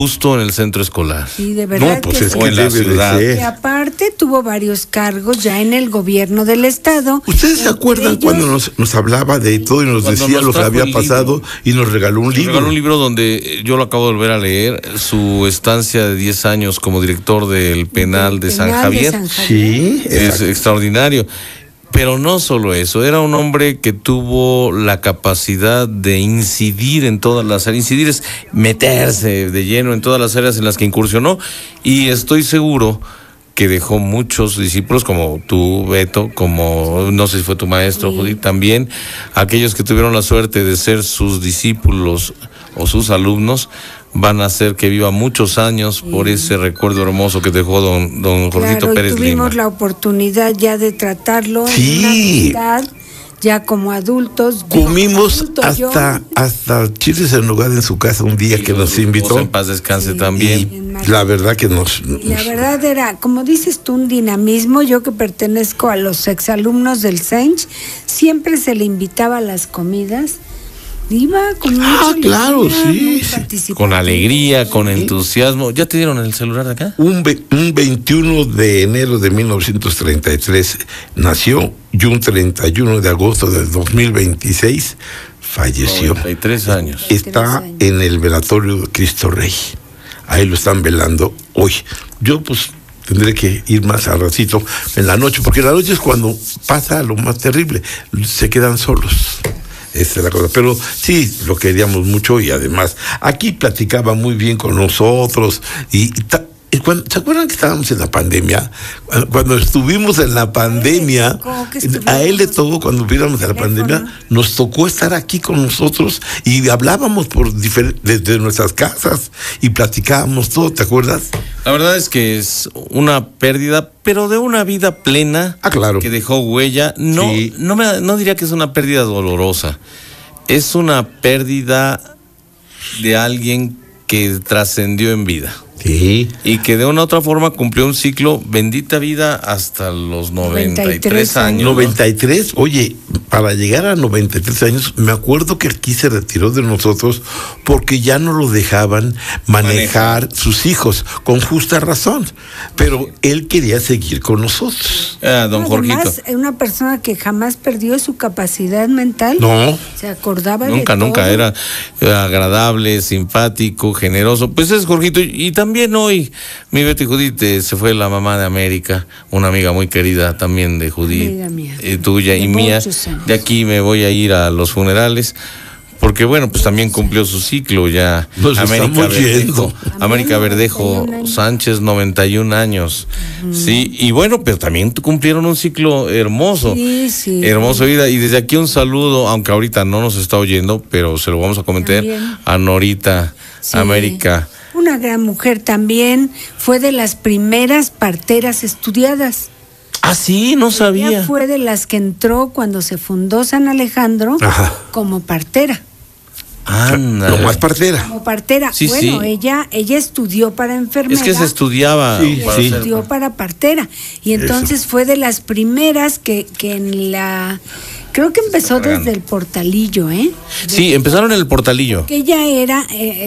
justo en el centro escolar. Sí, de verdad. No, pues que es sí. que O en la debe ciudad. de ser. Y aparte tuvo varios cargos ya en el gobierno del estado. ¿Ustedes se acuerdan ellos, cuando nos hablaba de todo y nos Cuando decía nos lo que trajo había el pasado libro. y nos regaló un Me libro? regaló un libro donde yo lo acabo de volver a leer, su estancia de 10 años como director del penal de San penal de Javier. San Javier. Sí, Es exacto. extraordinario. Pero no solo eso, era un hombre que tuvo la capacidad de incidir en todas las áreas. Incidir es meterse de lleno en todas las áreas en las que incursionó, y estoy seguro que dejó muchos discípulos, como tú, Beto, como no sé si fue tu maestro, Sí. Judith, también aquellos que tuvieron la suerte de ser sus discípulos o sus alumnos, van a hacer que viva muchos años por ese recuerdo hermoso que dejó don Jorgito Claro, y Pérez Lima. tuvimos la oportunidad ya de tratarlo Sí. en una amistad, ya como adultos. Comimos Adulto, yo, hasta chiles en nogada en su casa un día que nos invitó. En paz descanse Sí. también. Y la verdad que nos... La verdad era, como dices tú, un dinamismo. Yo que pertenezco a los exalumnos del Sench, siempre se le invitaba a las comidas. Iba con mucha claro, alegría, sí, muy sí. participativo. Con alegría, con entusiasmo. ¿Ya te dieron el celular de acá? Un 21 de enero de 1933 nació y un 31 de agosto del 2026 falleció. 93 años. Está en el velatorio de Cristo Rey. Ahí lo están velando hoy. Yo pues tendré que ir más al ratito en la noche, porque la noche es cuando pasa lo más terrible. Se quedan solos. Esa es la cosa. Pero sí, lo queríamos mucho y además aquí platicaba muy bien con nosotros y ¿se acuerdan que estábamos en la pandemia? Cuando estuvimos en la pandemia, a él le tocó, cuando viéramos en la pandemia, nos tocó estar aquí con nosotros y hablábamos desde nuestras casas y platicábamos todo, ¿te acuerdas? La verdad es que es una pérdida, pero de una vida plena. Claro. Que dejó huella. No, Sí. no diría que es una pérdida dolorosa. Es una pérdida de alguien que trascendió en vida. Sí. Y que de una u otra forma cumplió un ciclo, bendita vida, hasta los 93 años. 93, oye, para llegar a 93 años, me acuerdo que aquí se retiró de nosotros porque ya no lo dejaban manejar sus hijos, con justa razón, pero él quería seguir con nosotros. Don Jorgito. Además, una persona que jamás perdió su capacidad mental. No. Se acordaba Nunca de todo. era agradable, simpático, generoso. Pues es Jorgito. Y también hoy, mi Betty Judith, se fue la mamá de América, una amiga muy querida también de Judith, Amiga mía. Tuya y De mía. muchos años. De aquí me voy a ir a los funerales, porque bueno, pues también cumplió su ciclo ya. Nos estamos yendo. América Verdejo 91 años. Sánchez, 91 años. Sí, y bueno, pero también cumplieron un ciclo hermoso. Sí. Hermoso vida. Y desde aquí un saludo, aunque ahorita no nos está oyendo, pero se lo vamos a comentar También. a Norita, Sí. América. Una gran mujer también. Fue de las primeras parteras estudiadas. Ah, sí, no Ella sabía. fue de las que entró cuando se fundó San Alejandro Ajá. como partera. Anda. Lo más partera. Como partera. Sí, bueno, sí. ella estudió para enfermera. Es que se estudiaba. Sí, para sí. ser- Estudió para partera. Y entonces fue de las primeras que en la... Creo que empezó desde el portalillo, ¿eh? Sí, empezaron en el portalillo. Que ella era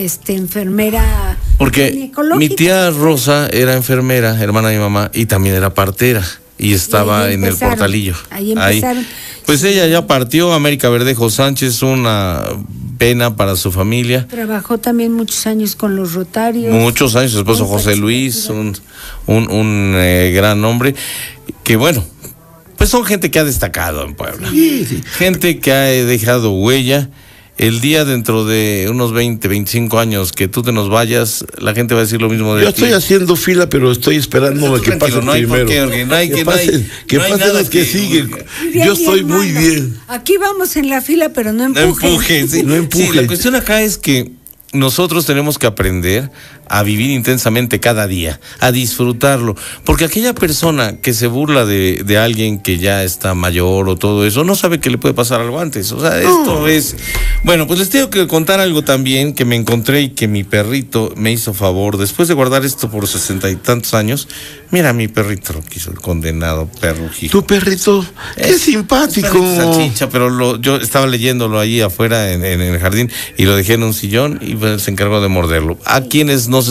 enfermera Porque ginecológica. mi tía Rosa era enfermera, hermana de mi mamá, y también era partera. Y estaba ahí en el empezaron, portalillo. ahí empezaron. Pues ella ya partió, América Verdejo Sánchez, una pena para su familia. Trabajó también muchos años con los Rotarios. Muchos años, su esposo Muy José Luis, participativa. un gran hombre, que bueno, pues son gente que ha destacado en Puebla. Sí, sí. Gente que ha dejado huella. El día dentro de unos 20, 25 años que tú te nos vayas, la gente va a decir lo mismo de Yo ti. estoy haciendo fila, pero estoy esperándome que pase No hay por primero. qué, no hay que que- no hay- pasen, que no hay pasen nada los que que- siguen. Diría Yo mi estoy muy hermano, bien. Aquí vamos en la fila, pero no No empujen. empujen, sí. No empujen. Sí, la cuestión acá es que nosotros tenemos que aprender a vivir intensamente cada día, a disfrutarlo, porque aquella persona que se burla de alguien que ya está mayor o todo eso, no sabe que le puede pasar algo antes. O sea, esto es... Bueno, pues les tengo que contar algo también que me encontré y que mi perrito me hizo favor, después de guardar esto por 60 y tantos años. Mira, mi perrito lo quiso, el condenado perro hijo. Tu perrito, qué simpático. Perrito salchicha, pero yo estaba leyéndolo allí afuera en el jardín y lo dejé en un sillón y pues, se encargó de morderlo. A quienes nos